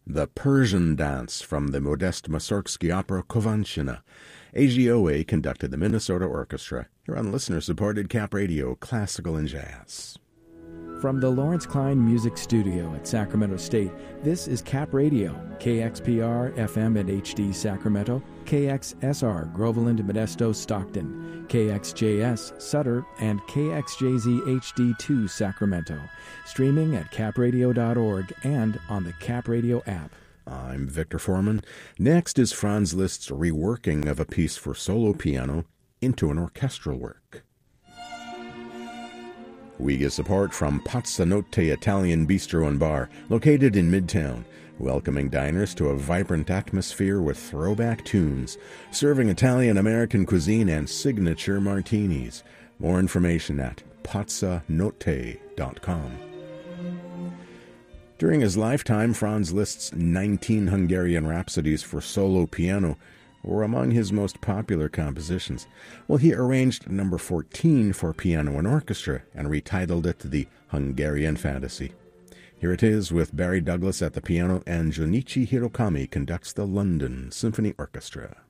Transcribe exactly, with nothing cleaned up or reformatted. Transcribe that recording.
The Persian Dance from the Modest Mussorgsky opera Kovanshina. A G O A conducted the Minnesota Orchestra. You're on listener-supported Cap Radio, Classical and Jazz. From the Lawrence Klein Music Studio at Sacramento State, this is Cap Radio, K X P R F M and H D Sacramento, K X S R Groveland, Modesto, Stockton, K X J S Sutter, and K X J Z H D two Sacramento. Streaming at cap radio dot org and on the Cap Radio app. I'm Victor Foreman. Next is Franz Liszt's reworking of a piece for solo piano into an orchestral work. We get support from Pazza Notte Italian Bistro and Bar, located in Midtown, welcoming diners to a vibrant atmosphere with throwback tunes, serving Italian-American cuisine and signature martinis. More information at pazza notte dot com. During his lifetime, Franz Liszt's nineteen Hungarian Rhapsodies for solo piano were among his most popular compositions. Well, he arranged number fourteen for piano and orchestra and retitled it the Hungarian Fantasy. Here it is with Barry Douglas at the piano, and Junichi Hirokami conducts the London Symphony Orchestra.